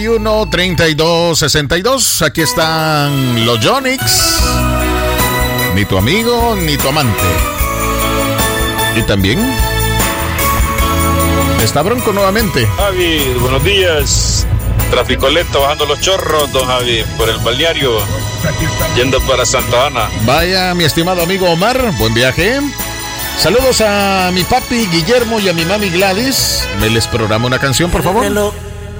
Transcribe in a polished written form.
1-32-62. Aquí están los Yonix. Ni tu amigo, ni tu amante. Y también está Bronco nuevamente. Javi, buenos días. Traficoleto bajando los chorros, don Javi, por el balneario, yendo para Santa Ana. Vaya, mi estimado amigo Omar, buen viaje. Saludos a mi papi Guillermo y a mi mami Gladys. ¿Me les programa una canción, por favor?